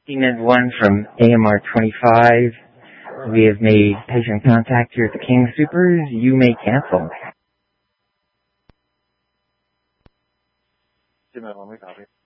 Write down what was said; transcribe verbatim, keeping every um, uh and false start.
Demon one from A M R twenty-five. We have made patient contact here at the King Supers. You may cancel. Demon one, we copy.